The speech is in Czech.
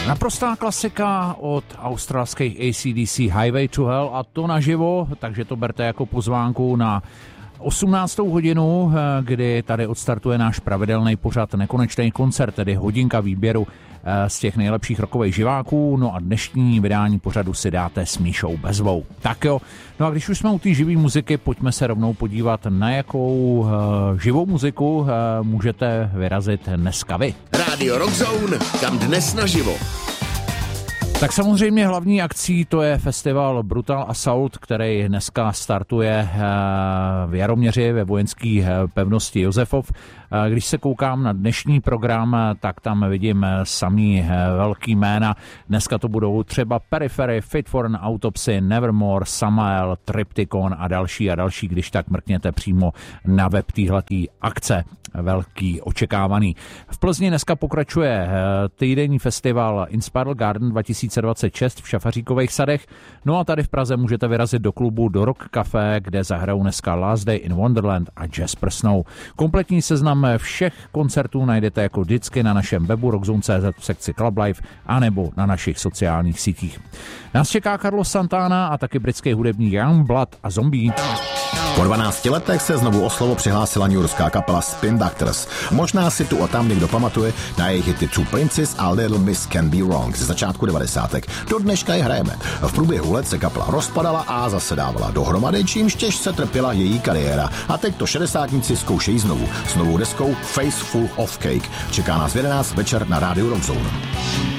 Naprostá klasika od australských AC/DC Highway to Hell a to naživo, takže to berte jako pozvánku na 18. hodinu, kdy tady odstartuje náš pravidelný pořad Nekonečný koncert, tedy hodinka výběru z těch nejlepších rockových živáků. No a dnešní vydání pořadu si dáte s Míšou Bezvou. Tak jo, no a když už jsme u té živý muziky, pojďme se rovnou podívat, na jakou živou muziku můžete vyrazit dneska vy. Rádio Rockzone, kam dnes naživo. Tak samozřejmě hlavní akcí to je festival Brutal Assault, který dneska startuje v Jaroměři ve vojenské pevnosti Josefov. Když se koukám na dnešní program, tak tam vidím samý velký jména. Dneska to budou třeba Periphery, Fit for an Autopsy, Nevermore, Samael, Triptykon a další, když tak mrkněte přímo na web téhletý akce. Velký očekávaný. V Plzni dneska pokračuje týdenní festival Inspiral Garden 2026 v Šafaříkových sadech. No a tady v Praze můžete vyrazit do klubu do Rock Café, kde zahrajou dneska Last Day in Wonderland a Jasper Snow. Kompletní seznam všech koncertů najdete jako vždycky na našem webu rockzone.cz v sekci Club Life anebo na našich sociálních sítích. Nás čeká Carlos Santana a taky britský hudebník Youngblood a Zombie. Po 12 letech se znovu o slovo přihlásila newyorská kapela Spin Doctors. Možná si tu a tam někdo pamatuje na jejich hity Two Princes a Little Miss Can Be Wrong ze začátku 90. Do dneška je hrajeme. V průběhu let se kapela rozpadala a zase dávala dohromady, čímž těžce trpěla její kariéra. A teď to šedesátníci zkoušejí znovu. S novou deskou Face Full of Cake. Čeká nás v 11 večer na rádiu Rockzone.